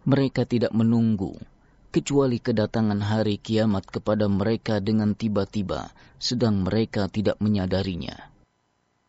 Mereka tidak menunggu, kecuali kedatangan hari kiamat kepada mereka dengan tiba-tiba, sedang mereka tidak menyadarinya.